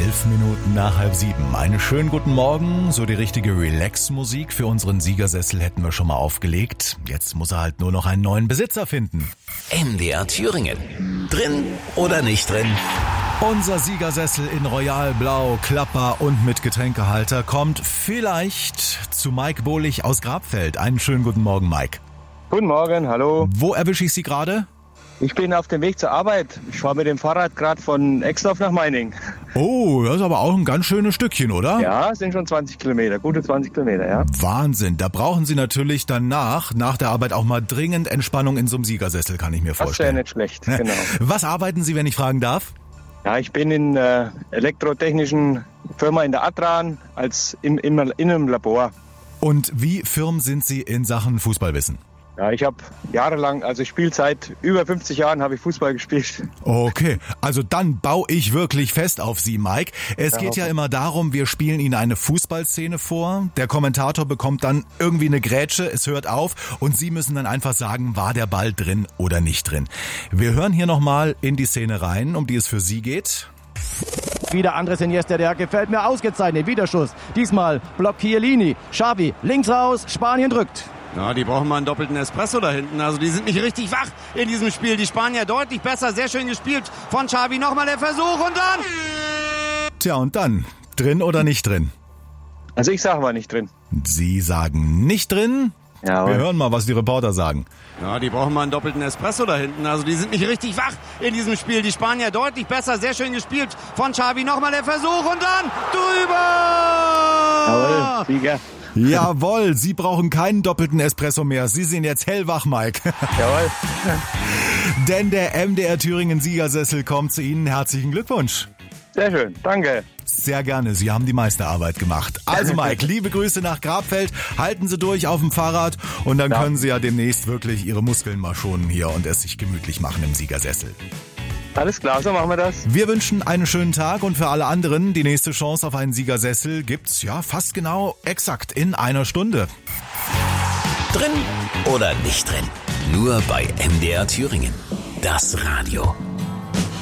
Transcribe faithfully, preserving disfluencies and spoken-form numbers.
Elf Minuten nach halb sieben. Einen schönen guten Morgen. So die richtige Relax-Musik für unseren Siegersessel hätten wir schon mal aufgelegt. Jetzt muss er halt nur noch einen neuen Besitzer finden. M D R Thüringen. Drin oder nicht drin? Unser Siegersessel in Royalblau, Klapper und mit Getränkehalter kommt vielleicht zu Mike Bohlich aus Grabfeld. Einen schönen guten Morgen, Mike. Guten Morgen, hallo. Wo erwische ich Sie gerade? Ich bin auf dem Weg zur Arbeit. Ich fahre mit dem Fahrrad gerade von Exdorf nach Meiningen. Oh, das ist aber auch ein ganz schönes Stückchen, oder? Ja, sind schon zwanzig Kilometer, gute zwanzig Kilometer, ja. Wahnsinn, da brauchen Sie natürlich danach, nach der Arbeit auch mal dringend Entspannung in so einem Siegersessel, kann ich mir vorstellen. Das wäre nicht schlecht, genau. Was arbeiten Sie, wenn ich fragen darf? Ja, ich bin in der elektrotechnischen Firma in der Adran als im, im, in einem Labor. Und wie firm sind Sie in Sachen Fußballwissen? Ja, ich habe jahrelang, also ich spiele seit über fünfzig Jahren, habe ich Fußball gespielt. Okay, also dann baue ich wirklich fest auf Sie, Mike. Es geht ja immer darum, wir spielen Ihnen eine Fußballszene vor. Der Kommentator bekommt dann irgendwie eine Grätsche, es hört auf und Sie müssen dann einfach sagen, war der Ball drin oder nicht drin. Wir hören hier nochmal in die Szene rein, um die es für Sie geht. Wieder Andres Iniesta, der gefällt mir ausgezeichnet. Wiederschuss. Diesmal blockt Chiellini. Xavi links raus, Spanien drückt. Ja, die brauchen mal einen doppelten Espresso da hinten. Also die sind nicht richtig wach in diesem Spiel. Die Spanier deutlich besser, sehr schön gespielt von Xavi. Nochmal der Versuch und dann... Tja, und dann? Drin oder nicht drin? Also ich sage mal nicht drin. Sie sagen nicht drin? Ja, wir hören mal, was die Reporter sagen. Ja, die brauchen mal einen doppelten Espresso da hinten. Also die sind nicht richtig wach in diesem Spiel. Die Spanier deutlich besser, sehr schön gespielt von Xavi. Nochmal der Versuch und dann drüber! Jawohl, Sieger. Jawohl, Sie brauchen keinen doppelten Espresso mehr. Sie sind jetzt hellwach, Mike. Jawohl. Denn der M D R Thüringen Siegersessel kommt zu Ihnen. Herzlichen Glückwunsch. Sehr schön, danke. Sehr gerne, Sie haben die Meisterarbeit gemacht. Also Mike, liebe Grüße nach Grabfeld. Halten Sie durch auf dem Fahrrad und dann ja. können Sie ja demnächst wirklich Ihre Muskeln mal schonen hier und es sich gemütlich machen im Siegersessel. Alles klar, so machen wir das. Wir wünschen einen schönen Tag und für alle anderen, die nächste Chance auf einen Siegersessel gibt's ja fast genau exakt in einer Stunde. Drin oder nicht drin? Nur bei M D R Thüringen. Das Radio.